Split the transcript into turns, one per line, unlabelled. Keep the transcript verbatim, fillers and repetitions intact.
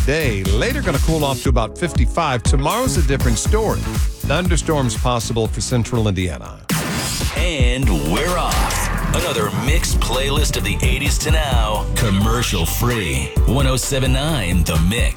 today. Later, going to cool off to about fifty-five. Tomorrow's a different story. Thunderstorms possible for central Indiana.
And we're off. Another mixed playlist of the eighties to now, commercial free. one oh seven point nine The Mix.